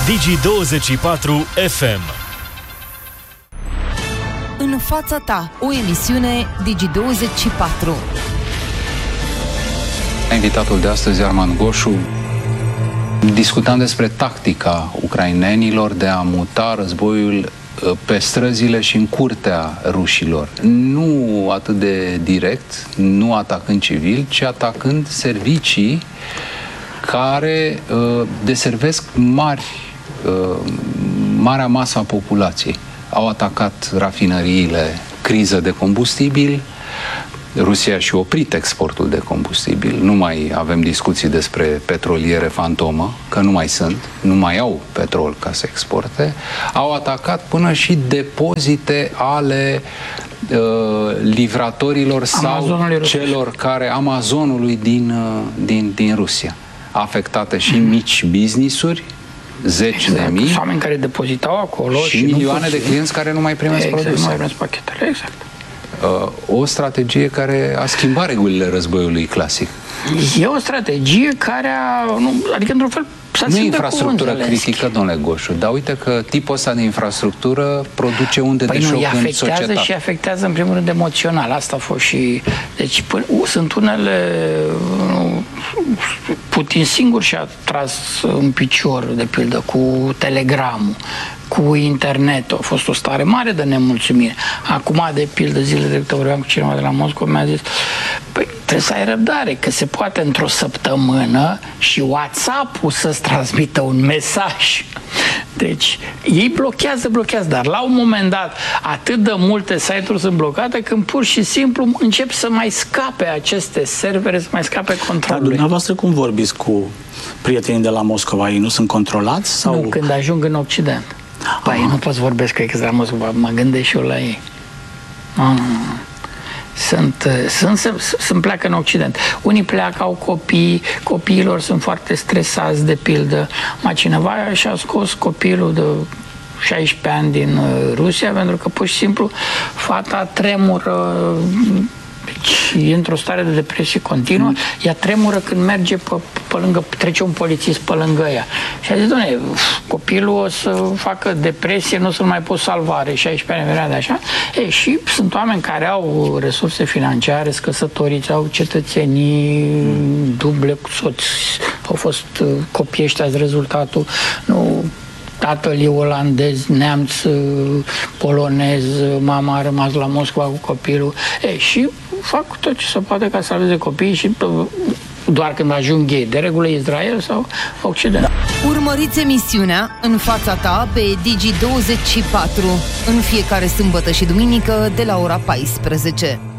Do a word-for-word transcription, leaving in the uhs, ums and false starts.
Digi douăzeci și patru F M. În fața ta, o emisiune Digi douăzeci și patru. Invitatul de astăzi, Armand Goșu, discutam despre tactica ucrainenilor de a muta războiul pe străzile și în curtea rușilor. Nu atât de direct, nu atacând civil, ci atacând servicii care uh, deservesc mari, uh, marea masă a populației. Au atacat rafinăriile, criză de combustibil. Rusia și-a oprit exportul de combustibil. Nu mai avem discuții despre petroliere fantomă, că nu mai sunt, nu mai au petrol ca să exporte. Au atacat până și depozite ale uh, livratorilor sau celor care, Amazonului din, uh, din, din Rusia. Afectate și mici business-uri, zeci exact. de mii. Oameni care depozitau acolo și, și milioane de clienți care nu mai primesc exact, produse. Nu mai primesc pachetele, exact. O strategie care a schimbat regulile războiului clasic. E o strategie care a, nu, adică într-un fel nu e infrastructură critică, domnule Goșu, dar uite că tipul ăsta de infrastructură produce unde păi de șoc în societate. Afectează și afectează în primul rând emoțional. Asta a fost și... Deci până, sunt unele... Nu, Putin singur și-a tras în picior, de pildă, cu telegramul, cu internetul. A fost o stare mare de nemulțumire. Acum, de pildă, zilele trecute vorbeam cu cineva de la Moscova, mi-a zis, păi trebuie să ai răbdare, că se poate într-o săptămână și WhatsApp-ul să-ți transmită un mesaj. Deci, ei blochează, blochează, dar la un moment dat atât de multe site-uri sunt blocate când pur și simplu încep să mai scape aceste servere, să mai scape controlului. Dar dumneavoastră cum vorbiți cu prietenii de la Moscova? Ei nu sunt controlați? Sau... Nu, când ajung în Occident. Păi nu pot să vorbesc că e că la Moscova, mă gândesc și eu la ei. Nu, nu, nu. Sunt, sunt, sunt, sunt pleacă în Occident. Unii pleacă, au copii, copiilor sunt foarte stresați, de pildă. Ma cineva și-a scos copilul de șaisprezece ani din Rusia pentru că pur și simplu fata tremură și e într-o stare de depresie continuă, mm. ea tremură când merge pe, pe lângă, trece un polițist pe lângă ea. Și a zis, doamne, copilul o să facă depresie, nu o să-l mai pot salva, are șaisprezece ani de așa. E, și sunt oameni care au resurse financiare, scăsătoriți, au cetățenii mm. duble cu soți, au fost copii ăștia, rezultatul, nu... Tatăl e olandez, neamț, polonez, mama a rămas la Moscova cu copilul. E, și fac tot ce se poate ca să salveze copiii și doar când ajung ei, de regulă Israel sau Occident. Da. Urmăriți emisiunea În fața ta pe Digi douăzeci și patru în fiecare sâmbătă și duminică de la ora paisprezece.